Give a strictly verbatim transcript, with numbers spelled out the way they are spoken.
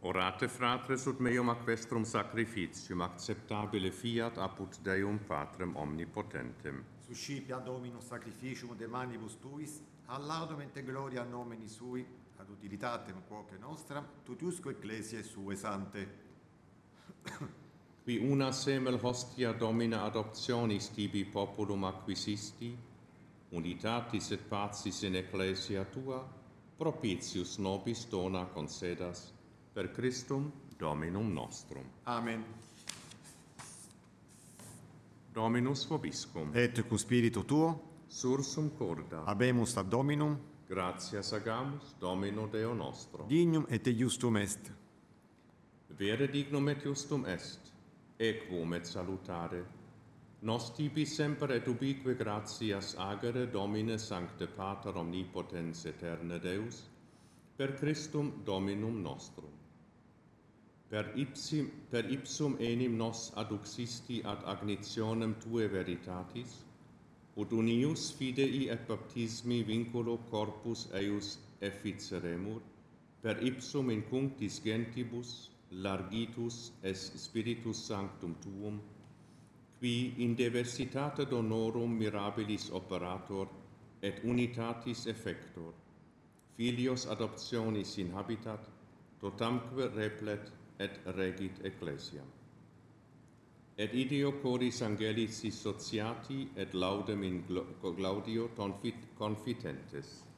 Orate fratres ut meum ac vestrum sacrificium acceptabile fiat apud Deum Patrem omnipotentem. Suscipia Dominus sacrificium de manibus tuis, ad laudum et gloria nomini sui, ad utilitatem quoque nostram, tutiusco ecclesiae sue sante. Qui una semel hostia Domina adoptionis tibi populum acquisisti, unitatis et pacis in ecclesia tua, propitius nobis dona concedas, per Christum Dominum nostrum. Amen. Dominus vobiscum. Et cu spiritu tuo, Sursum corda. habemus ad Dominum, Gratias agamus, Domino Deo nostro. dignum et justum est. Vere dignum et justum est, equum et salutare. Nos tibi semper et ubique gratias agere, Domine Sancte Pater Omnipotens Eterne Deus, per Christum Dominum nostrum. Per, ipsim, per ipsum enim nos aduxisti ad agnitionem Tue veritatis, ut unius fidei et baptismi vinculo corpus eius efficeremur, per ipsum in cunctis gentibus largitus es Spiritus Sanctum Tuum, qui in diversitate donorum mirabilis operator et unitatis effector, filios adoptionis in habitat, totamque replet et regit ecclesiam. Et ideo codis angelicis sociati et laudem in Glaudio confitentes.